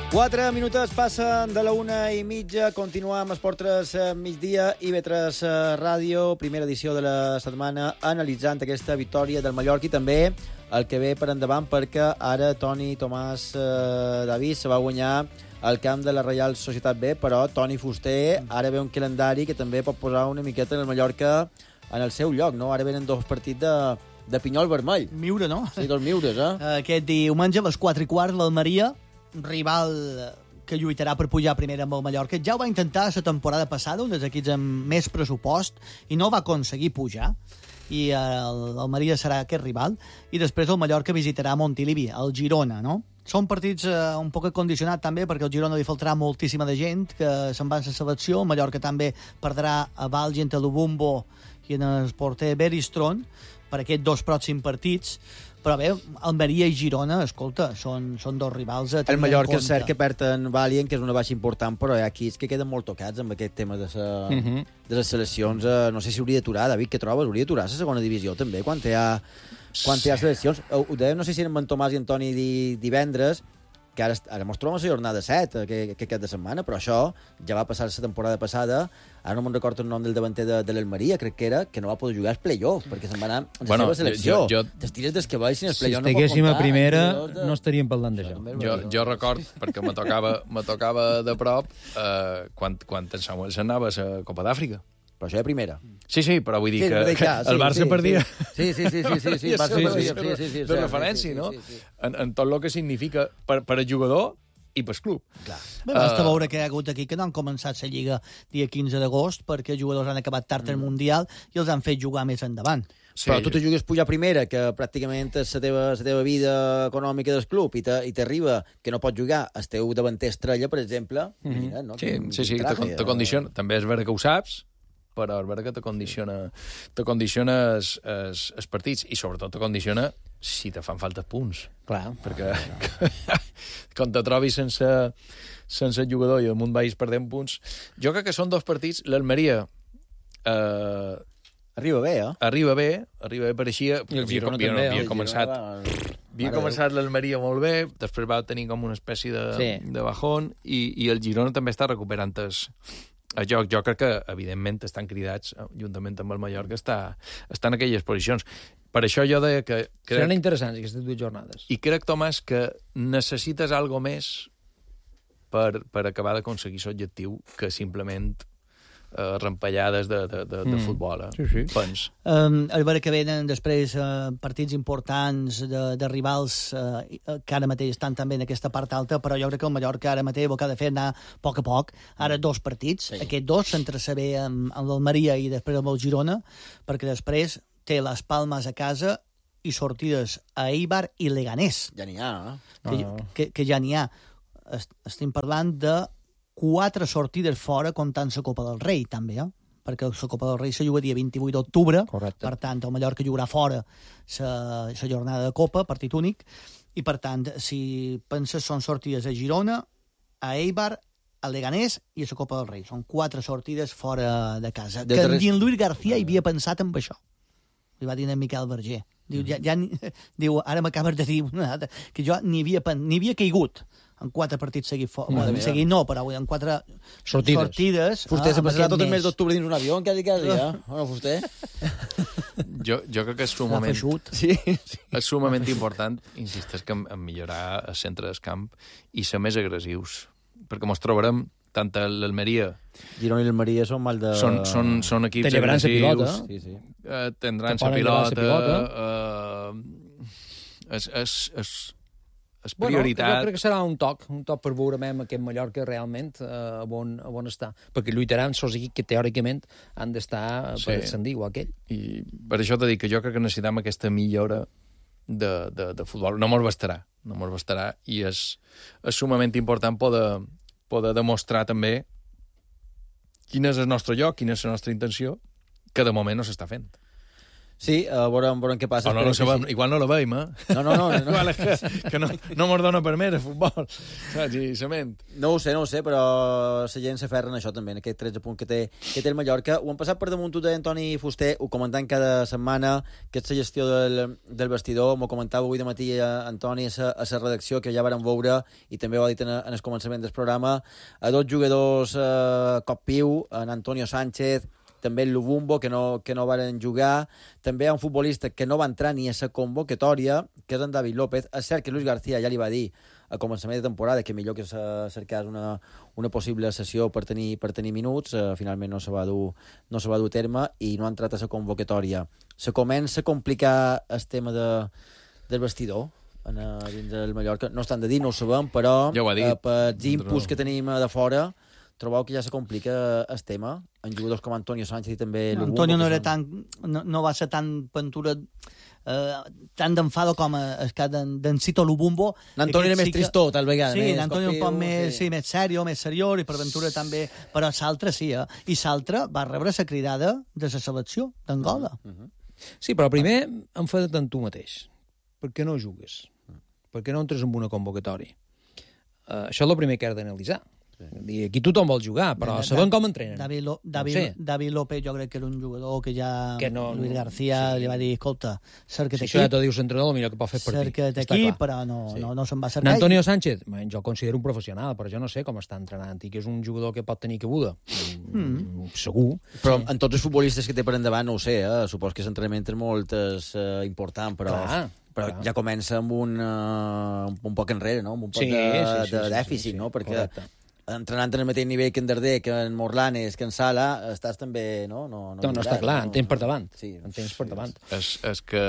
4 minutets passen de la 1:30. Continuem amb Esportres migdia i IB3 Ràdio, primera edició de la setmana, analitzant aquesta victòria del Mallorca i també el que ve per endavant, perquè ara Toni Tomàs David se va guanyar al camp de la Reial Societat B, però Toni Fuster ara ve un calendari que també pot posar una miqueta el Mallorca en el seu lloc, no? Ara venen 2 partits de pinyol vermell. Miure, no? Sí, 2 miures, Aquest diumenge a les 4:15 l'Almeria, rival que lluitarà per pujar primera amb el Mallorca. Ja ho va intentar la temporada passada, un dels equips amb més pressupost, i no va aconseguir pujar. I l'Almeria serà aquest rival. I després el Mallorca visitarà Montilivi, el Girona, no? Són partits un poc condicionats també, perquè el Girona li faltarà moltíssima de gent que se'n va a la selecció. El Mallorca també perdrà a Valgent, a Lubumbo i en el porter Beristron per aquests 2 pròxims partits. Però bé, Almeria i Girona, escolta, són 2 rivals a tenir el Mallorca en és cert que perd en Valient, que és una baixa important, però hi ha equips que queden molt tocats amb aquest tema de les seleccions. No sé si hauria d'aturar, David, què trobes? Hauria d'aturar la segona divisió també, quan hi ha seleccions. Ho dèiem, no sé si eren en Tomàs i Antoni divendres, que ara mos trobem a la jornada 7, que cap de setmana, però això ja va passar la temporada passada. Ara no me'n recordo el nom del davanter de l'Almeria, crec que era, que no va poder jugar als play-off, perquè se'n va anar a la seva selecció. T'estires des que baix, i els play-off no pot comptar. Si estiguéssim a primera, no estaríem parlant d'això. Jo record, perquè me tocava de prop, quan en Samuel s'anava a la Copa d'Àfrica. Però això de primera. Sí, però vull dir que el Barça perdia. Sí, de referència, no? En tot el que significa per al jugador i pel club. Bé, basta veure que hi ha hagut aquí que no han començat la Lliga dia 15 d'agost perquè els jugadors han acabat tard el Mundial i els han fet jugar més endavant. Sí. Però tu te jugues pujar primera, que pràcticament és la teva vida econòmica del club, i t'arriba que no pots jugar el teu davanter estrella, per exemple. No? Sí, te condiciona. També és vera que ho saps, però és vera que te condiciona els partits, i sobretot te condiciona si te fan falta punts. Clar. Perquè quan te trobis sense jugador i damunt vagis perdent punts... Jo crec que són 2 partits. L'Almeria arriba bé, Arriba bé, pareixia... I el Girona també. Havia començat l'Almeria molt bé, després va tenir com una espècie de bajón, i el Girona també està recuperant el joc. Jo crec que, evidentment, estan cridats, juntament amb el Mallorca, està en aquelles posicions. Per això jo deia que... Seran interessants aquestes 2 jornades. I crec, Tomàs, que necessites algo més per acabar d'aconseguir l'objectiu que simplement rampellades de futbol. Sí. Pens. El veure que venen després partits importants de rivals que ara mateix estan també en aquesta part alta, però jo crec que el Mallorca ara mateix el que ha de fer anar a poc a poc. Ara 2 partits, aquests 2, centrar-se bé amb l'Almeria i després amb el Girona, perquè després té les Palmes a casa i sortides a Eibar i Leganés. Ja n'hi ha, que ja n'hi ha. Estem parlant de 4 sortides fora comptant la Copa del Rei, també, perquè la Copa del Rei se juga dia 28 d'octubre. Correcte. Per tant, el Mallorca jugarà fora la jornada de Copa, partit únic, i per tant, si penses, són sortides a Girona, a Eibar, a Leganés i a la Copa del Rei. Són 4 sortides fora de casa. Que en Jean-Louis García hi havia pensat en això. Li va dir a Miquel Berger. Diu, ara m'acabes de dir que jo ni havia caigut en 4 partits seguits fora. Seguit no, però en 4 sortides. Fuster se passarà tot el mes d'octubre dins un avió, quasi, no, Fuster? Jo crec que és sumament important, insisteix, que en millorar el centre del camp i ser més agressius, perquè mos trobarem tant a l'Almeria... Girona i l'Almeria són mal de... Són equips agressius. Tindran la pilota. És prioritat. Jo crec que serà un toc per veure aquest Mallorca realment a on està. Perquè lluitaran els equips que teòricament han d'estar per ascendir, igual que ell. I per això t'he dit que jo crec que necessitem aquesta millora de futbol. No mos bastarà, i és sumament important poder demostrar també quin és el nostre lloc, quina és la nostra intenció, que de moment no s'està fent. Sí, veurem què passa. O no sabem, igual no la veiem, eh? No. Igual que no mos dona per més el futbol, saps? I cement. No ho sé, però la gent s'aferra en això també, en aquest 13 punts que té el Mallorca. Ho han passat per damunt de Antoni Fuster, ho comentant cada setmana, que és la gestió del vestidor. M'ho comentava avui de matí Antoni a la redacció, que ja varen veure, i també ho ha dit en el començament del programa, a dos jugadors cop piu, en Antonio Sánchez, també el Lubumbo, que no varen jugar. També hi ha un futbolista que no va entrar ni a la convocatòria, que és en David López. És cert que Luis García ja li va dir a començament de temporada que millor que cercés una possible sessió per tenir minuts. Finalment no se va dur a terme i no ha entrat a la convocatòria. Se comença a complicar el tema del vestidor dins del Mallorca. No estan de dir, no ho sabem, però ja per els inputs que tenim de fora trobeu que ja se complica el tema en jugadors com Antonio Sánchez i també Lubumbo. Antonio no va ser tan pintura tan d'enfado com el cas d'en Cito Lubumbo. L'Antonio era més tristó, tal vegada. Sí, l'Antonio un poc més seriós, i per Ventura també, però l'altre sí, i l'altre va rebre la cridada de la selecció d'Angola. Sí, però primer enfada't amb tu mateix. Per què no jugues? Per què no entres en una convocatòria? Això és el primer que has d'analitzar. Aquí tothom vol jugar, però sabem com entrenen. David López jo crec que era un jugador que ja Luis García li va dir, escolta, cerca't aquí. Això ja t'ho dius l'entrenador, el millor que pot fer per ti. Cerca't aquí, però no se'n va cercar. Antonio Sánchez, jo el considero un professional, però jo no sé com està entrenant, i que és un jugador que pot tenir cabuda. Segur. Però en tots els futbolistes que té per endavant, no ho sé, supos que l'entrenament és molt important, però ja comença amb un poc enrere, no? Amb un poc de dèficit, no? Perquè entrenant en el mateix nivell que en Darder, que en Morlanes, que en Sala, estàs també... No, està clar, en tens per davant. Sí, en tens per davant. És que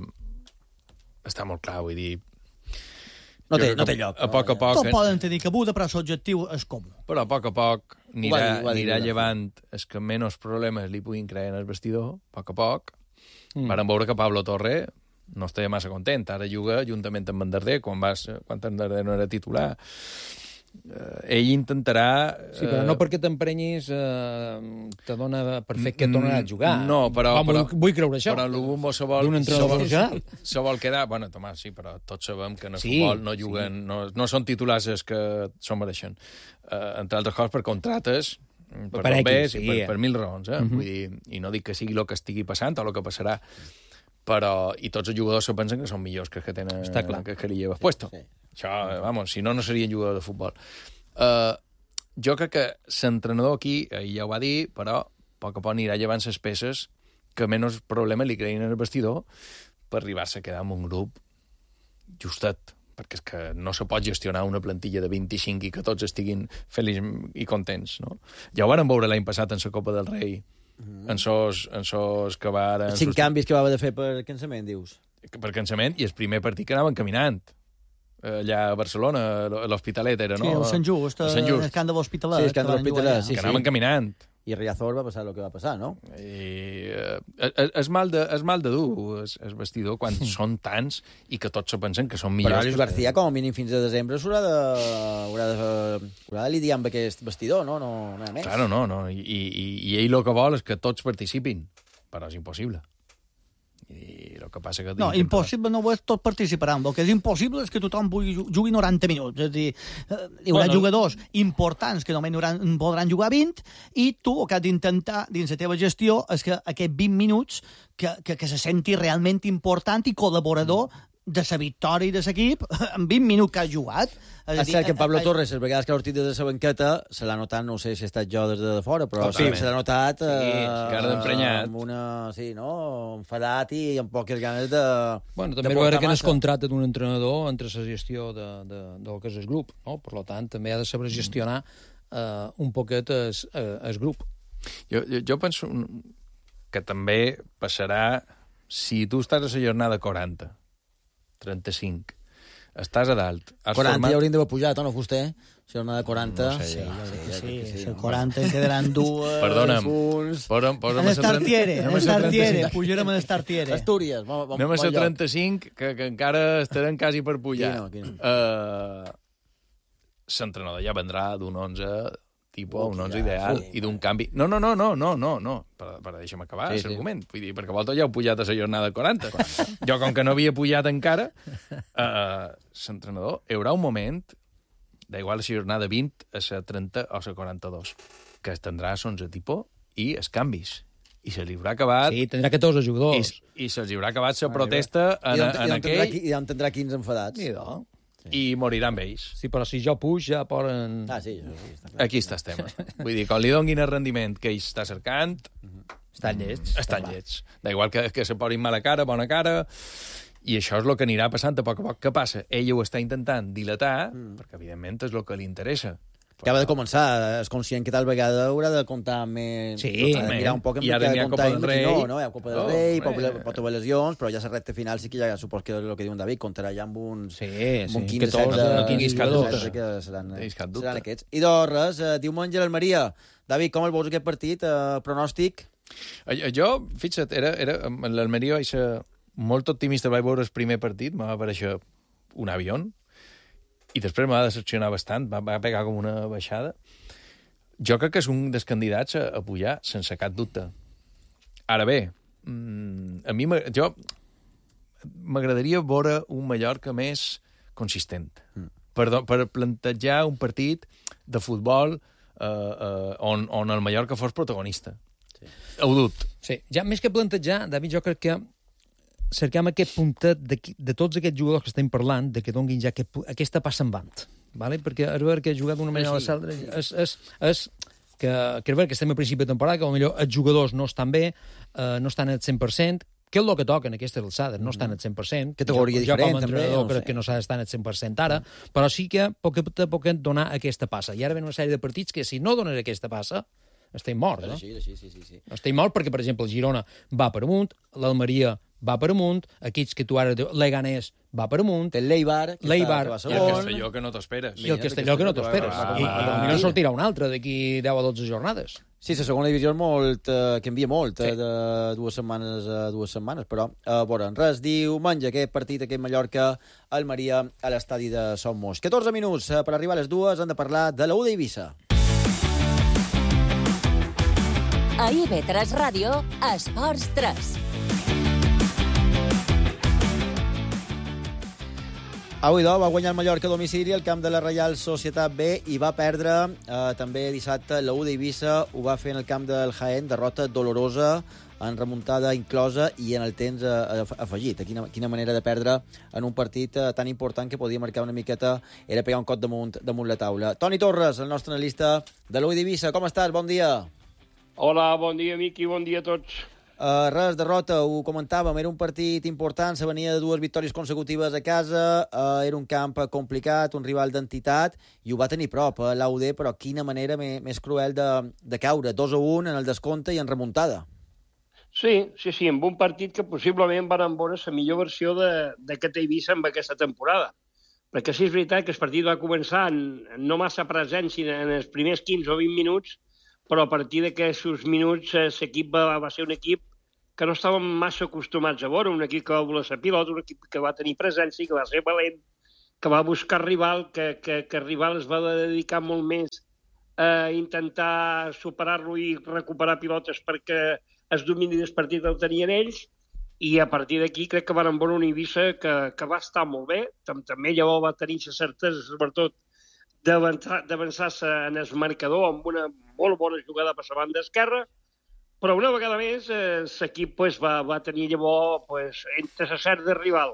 està molt clar, vull dir... No té lloc. A poc. Tot poden tenir cabuda, però l'objectiu és comú. Però a poc anirà llevant els que menys problemes li puguin crear en el vestidor, a poc. Varen veure que Pablo Torre no estava massa content. Ara juga juntament amb en Darder, quan en Darder no era titular. Ell intentarà... Sí, però no perquè t'emprenyis te dona per fet que tornarà a jugar. No, però... Vull creure això. Però l'Ubumbo se vol quedar... Bueno, Tomàs, sí, però tots sabem que en el futbol no juguen... No són titulars els que s'ho mereixen. Entre altres coses, per contrates, per bombers i per mil raons. Vull dir, i no dic que sigui el que estigui passant o el que passarà, però... I tots els jugadors se pensen que són millors que els que tenen... Està clar. Que li lleves puesto. Sí. Això, vamos, si no serien jugadors de futbol. Jo crec que l'entrenador aquí, ja ho va dir, però a poc anirà llevant les peces que menys problema li creïn en el vestidor per arribar-se a quedar amb un grup justet, perquè és que no se pot gestionar una plantilla de 25 i que tots estiguin feliços i contents, no? Ja ho vàrem veure l'any passat en la Copa del Rei, en sos que va... 5 canvis que va haver de fer per cansament, dius? Per cansament, i el primer partit que anaven caminant. Allà a Barcelona, a l'Hospitalet era, no? Sí, el Sant Just, el camp de l'Hospitalet. Sí, el camp de l'Hospitalet, sí. Que anaven caminant. I a Riazor va passar el que va passar, no? I és mal de dur, el vestidor, quan són tants i que tots se pensen que són millors. Però Luis García, com a mínim fins a desembre, haurà de lidiar amb aquest vestidor, no? No hi ha més. Claro, no. I ell el que vol és que tots participin, però és impossible. I el que passa que... No, impossible no ho és, tots participaran. El que és impossible és que tothom jugui 90 minuts. És a dir, hi haurà jugadors importants que només podran jugar 20 i tu el que has d'intentar dins la teva gestió és que aquests 20 minuts que se senti realment important i col·laborador de la victòria i de l'equip en 20 minuts que has jugat. És cert que Pablo Torres, les vegades que ha sortit de la banqueta, se l'ha notat, no sé si he estat jo des de fora, però sí, se l'ha notat cara d'emprenyat. Amb una, sí, no? Enfadat i amb poques ganes de... Bueno, també veure que no es contracta d'un entrenador entre la gestió del que és el grup, no? Per tant, també ha de saber gestionar un poquet el grup. Jo penso que també passarà si tu estàs a la jornada 40, 35, estàs a dalt. 40 ja hauríem d'haver pujat, no, Fuster? Si era una de 40... No sé, sí, 40 en quedaran dues... Perdona'm, posa'm a Startiere, pujarem a Startiere. Astúries, anem a ser 35, que encara estarem quasi per pujar. Aquí no. L'entrenador ja vendrà d'un 11 tipus, un 11 ideal, i d'un canvi... No, per deixa'm acabar l'argument. Vull dir, perquè vosaltres ja heu pujat a la jornada 40. Jo, com que no havia pujat encara, l'entrenador, hi haurà un moment, d'igual a la jornada 20, a la 30 o a la 42, que es tindrà 11 tipus i els canvis. I se li haurà acabat... Sí, tindrà 14 jugadors. I se li haurà acabat la protesta en aquell... I on tindrà 15 enfadats. I moriran ells. Sí, però si jo puig ja poden... Sí, està clar. Aquí està el tema. Vull dir, quan li donguin el rendiment que ell està cercant... Estan llets. Estan llets. D'igual que se posin mala cara, bona cara... I això és el que anirà passant a poc a poc. Què passa? Ell ho està intentant dilatar, perquè, evidentment, és el que li interessa. Acaba de començar, és conscient que tal vegada haurà de comptar més... Sí, mirar un poc amb i ara n'hi ha Copa del Rei. No, hi ha Copa del Rei, pot haver lesions, però ja la recta final sí que ja supos que el que diu en David, comptarà ja amb uns... Sí, amb un 15, que tots, no tinguis cap dubte. que seran aquests. I res, diumenge a l'Almeria. David, com el veus aquest partit? Pronòstic? Jo, fixa't, l'Almeria vaig ser molt optimista, vaig veure el primer partit, m'ha aparèixer un avió, i després m'ha decepcionat bastant, va pegar com una baixada. Jo crec que és un dels candidats a pujar, sense cap dubte. Ara bé, a mi m'agradaria veure un Mallorca més consistent. Per plantejar un partit de futbol on el Mallorca fos protagonista. Heu dut. Sí, ja més que plantejar, David, jo crec que cerquem aquest puntet de tots aquests jugadors que estem parlant, de que donguin ja aquesta passa en vant. Vale? Perquè és veritat que jugar d'una manera a l'altra és que és veritat que estem a principi de temporada, que potser els jugadors no estan bé, no estan al 100%, que és el que toca en aquestes alçades, no estan al 100%. Categoria diferent, com a entrenador crec que no s'ha d'estar al 100% ara, però sí que poquet a poquet donar aquesta passa. I ara ven una sèrie de partits que si no dones aquesta passa, estem morts, no? Sí. Estem morts perquè, per exemple, el Girona va per amunt, l'Almeria va per amunt, aquests que tu ara dius, l'Eganès va per amunt, el Leibar, i el Castelló que no t'esperes. I el Castelló que no t'esperes. I potser sortirà un altre d'aquí 10 o 12 jornades. Sí, la segona divisió canvia molt de 2 setmanes a 2 setmanes, però, res, diumenge, aquest partit, aquest Mallorca-Almeria a l'estadi de Somos. 14 minuts per arribar a les 2, han de parlar de la U d'Eivissa. A IB3 Ràdio, Esports 3. Avui, va guanyar el Mallorca a domicili al camp de la Reial Societat B i va perdre també dissabte la U d'Eivissa, ho va fer en el camp del Jaén, derrota dolorosa, en remuntada inclosa i en el temps afegit. Quina manera de perdre en un partit tan important que podia marcar una miqueta, era pegar un cop damunt la taula. Toni Torres, el nostre analista de la U d'Eivissa, com estàs? Bon dia. Hola, bon dia, Miqui, bon dia a tots. Res, derrota, ho comentàvem, era un partit important, se venia de 2 victòries consecutives a casa, era un camp complicat, un rival d'entitat, i ho va tenir prop, l'AUD, però quina manera més cruel de caure, 2-1 en el descompte i en remuntada. Sí, amb un partit que possiblement van veure la millor versió d'aquest Eivissa en aquesta temporada. Perquè sí, és veritat que el partit va començar no massa presència en els primers 15 o 20 minuts, però a partir d'aquests minuts l'equip va ser un equip que no estàvem massa acostumats a veure, un equip que va voler la pilota, un equip que va tenir presència, que va ser valent, que va buscar rival, que el rival es va dedicar molt més a intentar superar-lo i recuperar pilotes perquè el domini del partit el tenien ells, i a partir d'aquí crec que van veure una Eivissa que va estar molt bé, també llavors va tenir la certesa, sobretot, d'avançar en el marcador amb una molt bona jugada per la banda esquerra, però una vegada més l'equip va tenir llavors entre la cert de rival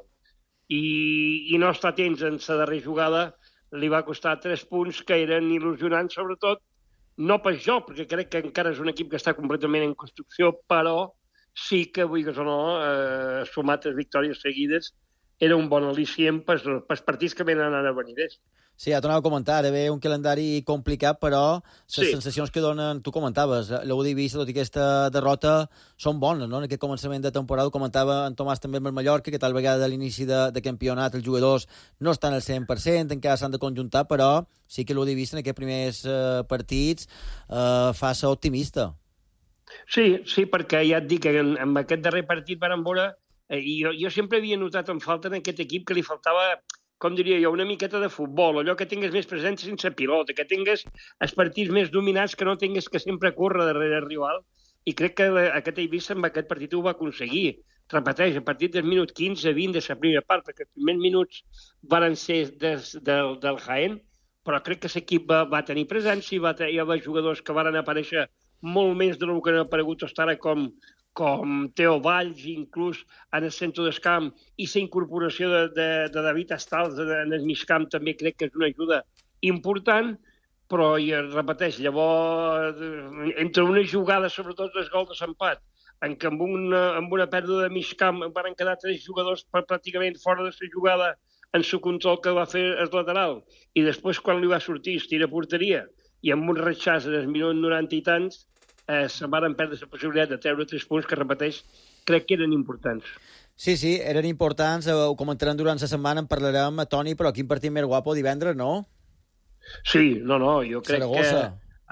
i no estar atents en la darrera jugada li va costar 3 punts que eren il·lusionants, sobretot no per jo, perquè crec que encara és un equip que està completament en construcció, però sí que, vulguis o no, sumat les victòries seguides, era un bon al·licient pels partits que venen a venir. Sí, ja t'ho anava a comentar, ara ve un calendari complicat, però les sensacions que donen, tu comentaves, la U d'Eivissa, tot i aquesta derrota, són bones, no? En aquest començament de temporada, ho comentava en Tomàs també amb el Mallorca, que tal vegada a l'inici de campionat els jugadors no estan al 100%, encara s'han de conjuntar, però sí que l'U d'Eivissa en aquests primers partits fa ser optimista. Sí, perquè ja et dic que en aquest darrer partit van veure, i jo sempre havia notat en falta en aquest equip que li faltava com diria jo, una miqueta de futbol, allò que tingués més presència sense pilota, que tingués els partits més dominats, que no tingués que sempre córrer darrere el rival, i crec que aquest Eivissa amb aquest partit ho va aconseguir. Repeteix, a partir del minut 15-20 de la primera part, perquè els primers minuts van ser del Jaén, però crec que l'equip va tenir presència, hi va haver jugadors que van aparèixer molt més del que han aparegut fins ara, com Teo Valls, inclús en el centre del camp, i la incorporació de David Astals en el migcamp també crec que és una ajuda important, però, i repeteix, llavors, entre una jugada, sobretot el gol de l'empat, en què amb una pèrdua de migcamp van quedar 3 jugadors pràcticament fora de la jugada en el control que va fer el lateral, i després quan li va sortir es tira a porteria, i amb un retxàs en el minut 90 i tants, se van perdre la possibilitat de treure 3 punts que, repeteix, crec que eren importants. Sí, eren importants, ho comentarem durant la setmana, en parlarem, Toni, però quin partit més guapo divendres, no? Sí, no, jo crec Saragossa.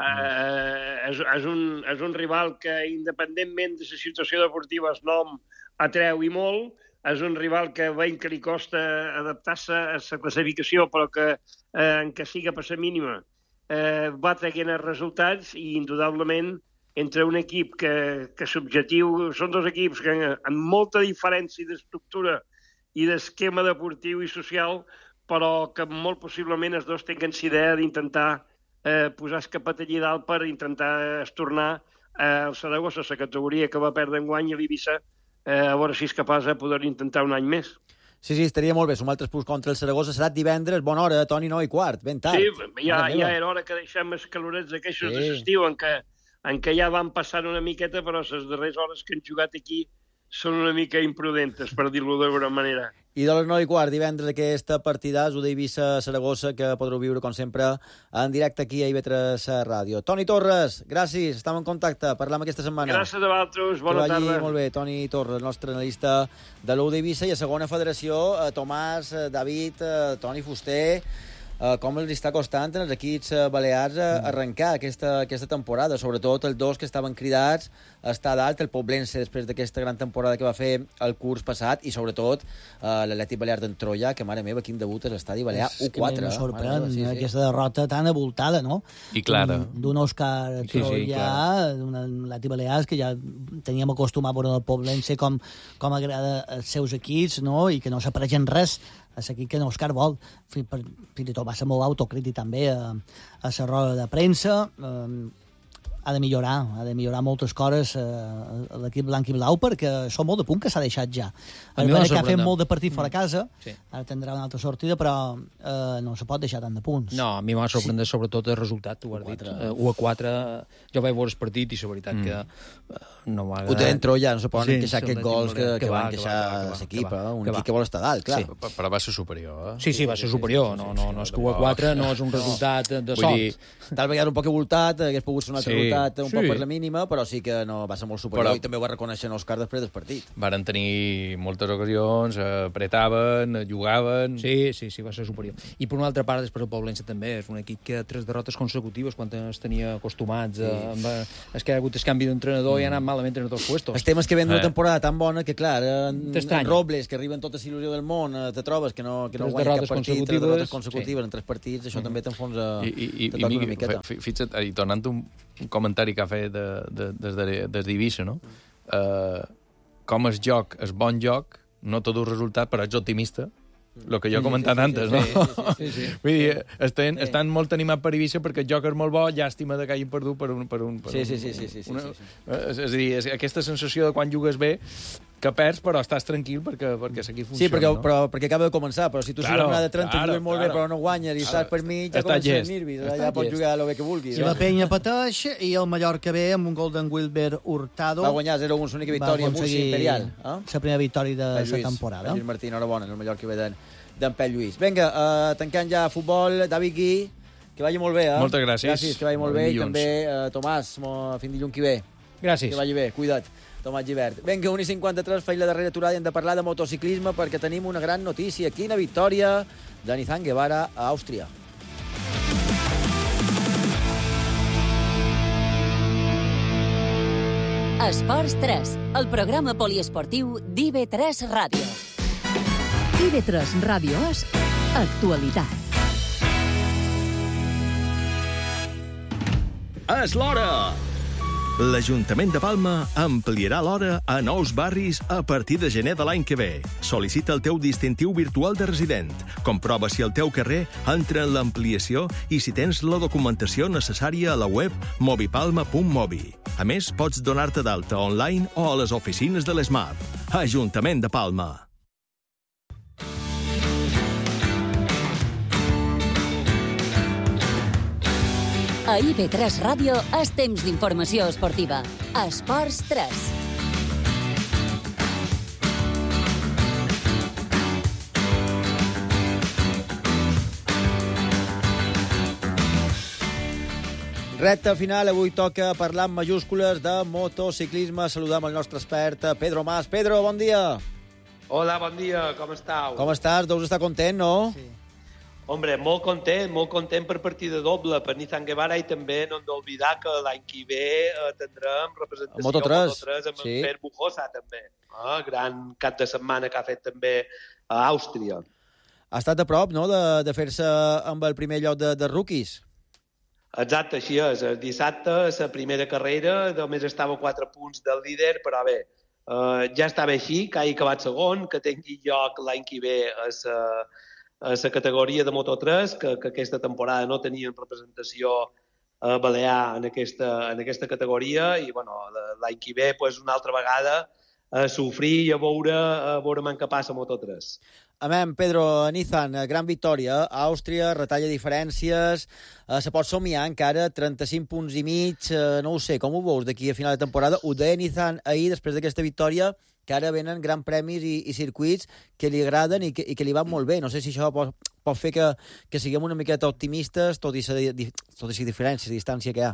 Que és un rival que, independentment de la situació deportiva, el nom atreu i molt, és un rival que veiem que li costa adaptar-se a la classificació, però que, en què siga per la mínima, va traient els resultats, i indudablement entre un equip que l'objectiu són 2 equips que amb molta diferència d'estructura i d'esquema deportiu i social, però que molt possiblement els 2 tenen la idea d'intentar posar el capet allí dalt per intentar tornar al Saragossa, la categoria que va perdre enguany, a l'Eivissa, a veure si és capaç de poder intentar un any més. Sí, estaria molt bé sumar 3 punts contra el Saragossa. Serà divendres, bona hora, Toni, 9:15, ben tard. Sí, ja era hora que deixem els calorets d'aquestos de l'estiu, en què ja van passant una miqueta, però les darreres hores que han jugat aquí són una mica imprudentes, per dir-ho d'alguna manera. I de les 9:15, divendres, aquesta partidàs, d'Eivissa-Saragossa, que podreu viure, com sempre, en directe aquí a IB3 Ràdio. Toni Torres, gràcies, estem en contacte, parlam aquesta setmana. Gràcies a vosaltres, bona tarda. Que vagi molt bé, Toni Torres, el nostre analista de l'Eivissa, i a segona federació, Tomàs, David, Toni Fuster, com els està costant als equips balears arrencar aquesta temporada, sobretot els 2 que estaven cridats a estar dalt, el Poblense, després d'aquesta gran temporada que va fer el curs passat, i sobretot l'Atlètic Balear d'en Troia, que, mare meva, quin debut a l'estadi balear, 1-4. És que em sorprèn aquesta derrota tan abultada, no? I clara. D'un Òscar Troia, d'un Atlètic Balears, que ja teníem acostumat a veure el Poblense com agrada als seus equips, no? I que no s'apareixen res a l'equip que Òscar vol. Fins i tot va ser molt autocrític també a la roda de premsa. Ha de millorar moltes coses l'equip blanc i blau, perquè són molt de punt que s'ha deixat ja. Que ha fet molt de partit fora casa, ara tindrà una altra sortida, però no se pot deixar tant de punts. No, a mi m'ha sorprès sobretot el resultat, tu ho has dit. 1-4, jo vaig veure el partit i la veritat que no m'ha... Ho tenen Troia, no se poden queixar aquests gols que van queixar l'equip, un equip que vol estar dalt, clar. Però va ser superior, Sí, va ser superior, no és que 1-4 no és un resultat de sort. Tal vegada un poc voltat, hagués pogut ser un altre resultat un poc per la mínima, però sí que no va ser molt superior, i també ho va reconèixer en Òscar després del partit. Varen tenir moltes ocasions, apretaven, jugaven... Sí, va ser superior. I per una altra part, després el Poblense també és un equip que 3 derrotes consecutives, quan es tenia acostumats és que ha hagut el canvi d'entrenador i ha anat malament en tots puestos. Els temes que ven d'una temporada tan bona que, clar, en Robles, que arriben tota la il·lusió del món, te trobes que no guanya cap partit, 3 derrotes consecutives en 3 partits, això també t'enfonsa, te toca una miqueta. Fixa't, i tornant un comentari que ha fet des d'Eivissa, no? Com el joc, el bon joc, no tot un resultat, però ets optimista, el que jo he comentat antes, no? Vull dir, estan molt animats per Eivissa perquè el joc és molt bo, llàstima que hagin perdut per un... És a dir, aquesta sensació de quan jugues bé, que perds, però estàs tranquil perquè l'equip funciona. Sí, perquè acaba de començar, però si tu surts una de 30 jugues molt bé, però no guanyes i estàs per mig, ja comences a nervis, ja pots jugar el bé que vulguis. I la penya pateix, i el Mallorca ve amb un gol d'en Wilber Hurtado. Va guanyar 0-1, l'única victòria amb Murcia Imperial. La primera victòria de la temporada. Lluís Martí, enhorabona, el Mallorca ve d'en Pep Lluís. Vinga, tancant ja futbol, David Gui, que vagi molt bé, Moltes gràcies. Gràcies, que vagi molt bé, i també Tomàs, fins dilluns que ve. Gràcies. Que vagi bé, cuida't. Tomàs Gibert. Vinga, 1:53, faig la darrera aturada i hem de parlar de motociclisme perquè tenim una gran notícia. Quina victòria de Nizan Guevara a Àustria. Esports 3, el programa poliesportiu d'IB3 Ràdio. IB3 Ràdio és Actualitat. És l'hora! L'Ajuntament de Palma ampliarà l'hora a nous barris a partir de gener de l'any que ve. Sol·licita el teu distintiu virtual de resident. Comprova si el teu carrer entra en l'ampliació i si tens la documentació necessària a la web mobipalma.mobi. A més, pots donar-te d'alta online o a les oficines de l'ESMAP. Ajuntament de Palma. A IB3 Ràdio és temps d'informació esportiva. Esports 3. Recta final, avui toca parlar en majúscules de motociclisme. Saludem el nostre expert, Pedro Mas. Pedro, bon dia. Hola, bon dia, com estàu? Com estàs? Deus estar content, no? Sí. Hombre, molt content per partida doble, per Nissan Guevara, i també no hem d'oblidar que l'any que ve tindrem representació Moto3 amb en Per Bujosa, també. Gran cap de setmana que ha fet també a Àustria. Ha estat a prop, no?, de fer-se amb el primer lloc de rookies. Exacte, així és. El dissabte, la primera carrera, només estava a 4 punts del líder, però bé, ja estava així, que hagi acabat segon, que tingui lloc l'any que ve a la categoria de Moto3, que aquesta temporada no tenien representació balear en aquesta categoria, i bueno, l'any que ve, pues, una altra vegada, a sofrir i a veure què passa a Moto3. Amén, Pedro, Nissan, gran victòria a Àustria, retalla diferències, se pot somiar encara 35 punts i mig, no ho sé, com ho veus d'aquí a final de temporada? Ho deia Nissan ahir, després d'aquesta victòria, que ara venen gran premis i circuits que li agraden i que li van molt bé. No sé si això pot fer que siguem una miqueta optimistes, tot i la diferència, la distància que hi ha.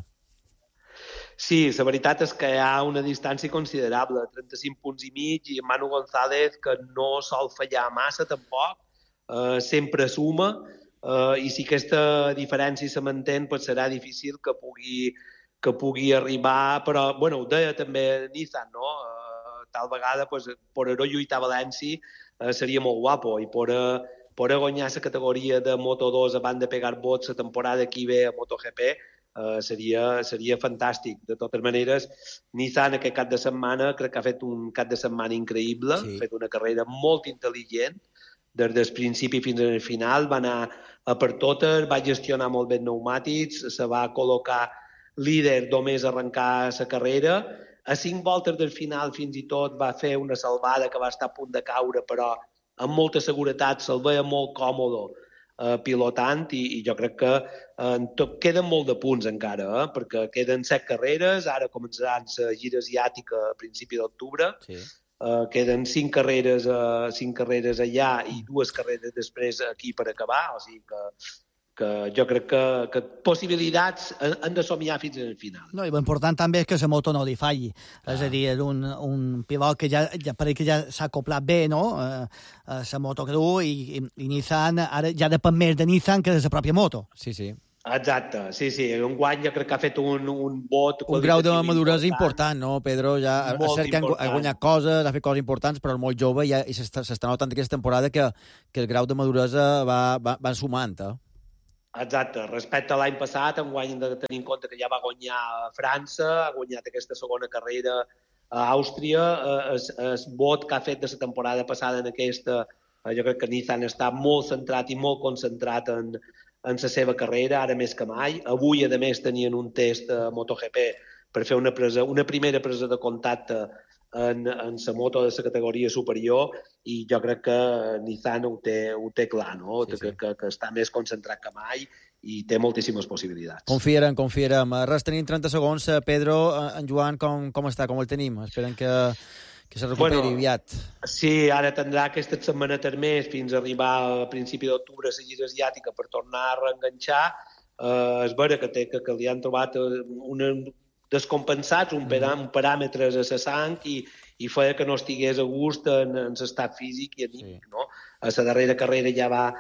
Sí, la veritat és que hi ha una distància considerable, 35 punts i mig, i Manu González, que no sol fallar massa tampoc, sempre suma, i si aquesta diferència se manté, pues serà difícil que pugui arribar, però, bueno, ho deia també Nissan, no?, tal vegada, pues, poder lluitar a València seria molt guapo, i poder guanyar la categoria de Moto2 abans de pegar bots la temporada que ve a MotoGP seria fantàstic. De totes maneres, Nissan aquest cap de setmana crec que ha fet un cap de setmana increïble, ha fet una carrera molt intel·ligent, des del principi fins al final, va anar a per totes, va gestionar molt bé pneumàtics, se va col·locar líder només arrencar la carrera. A 5 voltes del final fins i tot va fer una salvada que va estar a punt de caure, però amb molta seguretat se'l veia molt còmode pilotant, i jo crec que queden molt de punts encara, perquè queden 7 carreres, ara començaran la gira asiàtica a principi d'octubre, queden 5 carreres allà i 2 carreres després aquí per acabar, o sigui que jo crec que possibilitats han de somiar fins al final. No, i l'important també és que la moto no li falli. És a dir, és un pilot que ja pareix que ja s'ha acoplat bé, no?, a la moto que du, i Nissan ara ja depèn més de Nissan que de la pròpia moto. Sí. Exacte, sí. Un guany jo crec que ha fet un vot... Un grau de maduresa important, no, Pedro? Ja és cert que ha guanyat coses, ha fet coses importants, però és molt jove i s'està notant aquesta temporada que el grau de maduresa va sumant, Exacte. Respecte a l'any passat, enguany hem de tenir en compte que ja va guanyar a França, ha guanyat aquesta segona carrera a Àustria, el vot que ha fet de la temporada passada en aquesta, jo crec que Nissan està molt centrat i molt concentrat en la seva carrera, ara més que mai. Avui, a més, tenien un test a MotoGP per fer una primera presa de contacte en la moto de la categoria superior, i jo crec que Nissan ho té clar, no? Que està més concentrat que mai i té moltíssimes possibilitats. Confiarem. Res, tenim 30 segons. Pedro, en Joan, com està? Com el tenim? Esperem que se recuperi aviat. Sí, ara tindrà aquesta setmaneta més fins a arribar a principi d'octubre a la gira asiàtica per tornar a reenganxar. És vera que li han trobat descompensats un paràmetres a la sang i feia que no estigués a gust en l'estat físic i anímic, no? A la darrera carrera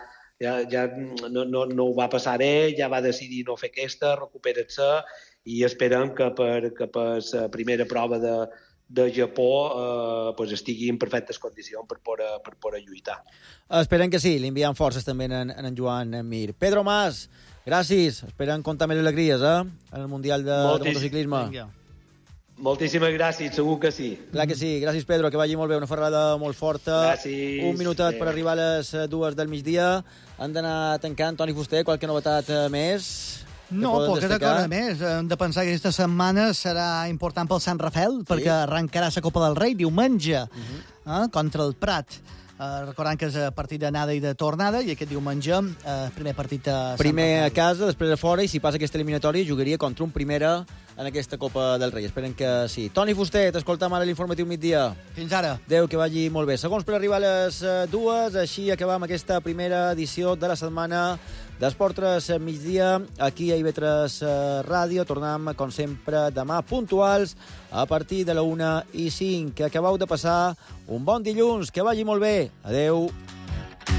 ja no ho va passar bé, ja va decidir no fer aquesta, recupera-se, i esperem que per la primera prova de de Japó estigui en perfectes condicions per poder lluitar. Esperem que sí, li enviem forces també en Joan Mir. Pedro Mas, gràcies, esperem comptar més alegries en el Mundial de motociclisme. Moltíssimes gràcies, segur que sí. Clar que sí, gràcies Pedro, que vagi molt bé, una ferrada molt forta. Gràcies. Un minutet per arribar a les 2 del migdia. Han d'anar tancant. Toni Fuster, qualque novetat més? No, poca cosa més. Hem de pensar que aquesta setmana serà important pel Sant Rafel, perquè arrencarà la Copa del Rei diumenge contra el Prat. Recordant que és partit d'anada i de tornada, i aquest diumenge primer partit a Sant Rafel. Primer a casa, després a fora, i si passa aquesta eliminatòria jugaria contra un Primera en aquesta Copa del Rei. Esperem que sí. Toni Fuster, t'escoltam ara l'informatiu migdia. Fins ara. Adéu, que vagi molt bé. Segons per arribar a les 2, així acabam aquesta primera edició de la setmana d'Esport 3 migdia, aquí a IB3 Ràdio. Tornem, com sempre, demà puntuals a partir de la 1:05. Que acabeu de passar un bon dilluns, que vagi molt bé. Adéu.